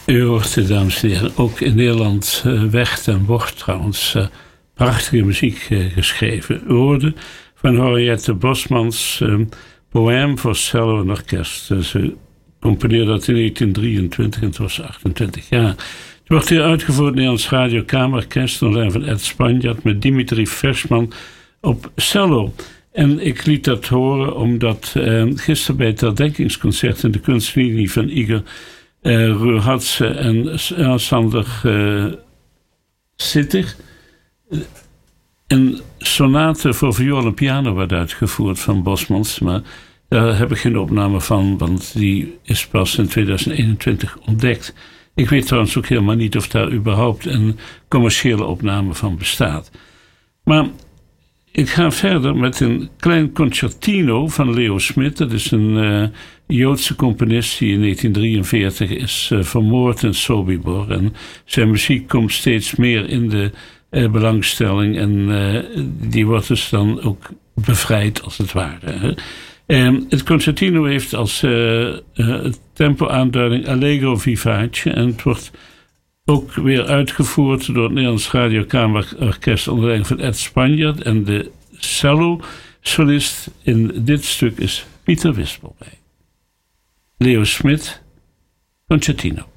U hoort het, dames en heren, ook in Nederland werd en wordt trouwens prachtige muziek geschreven. U hoorde van Henriette Bosmans Poème voor cello en orkest. Ze componeerde dat in 1923 en het was 28 jaar. Het wordt hier uitgevoerd door het Nederlands Radio Kamerorkest onder leiding van Ed Spanjaard met Dimitri Versman op cello. En ik liet dat horen omdat gisteren bij het herdenkingsconcert in de kunstlinie van Igor Ruhatse en Sander Sitter een sonate voor viool en piano werd uitgevoerd van Bosmans, maar daar heb ik geen opname van, want die is pas in 2021 ontdekt. Ik weet trouwens ook helemaal niet of daar überhaupt een commerciële opname van bestaat. Maar ik ga verder met een klein concertino van Leo Smit. Dat is een Joodse componist die in 1943 is vermoord in Sobibor. En zijn muziek komt steeds meer in de belangstelling. En die wordt dus dan ook bevrijd als het ware. Het concertino heeft als tempo-aanduiding Allegro vivace. En het wordt ook weer uitgevoerd door het Nederlands Radio Kamerorkest onder leiding van Ed Spanjaard. En de cello-solist in dit stuk is Pieter Wispel bij. Leo Smit, concertino.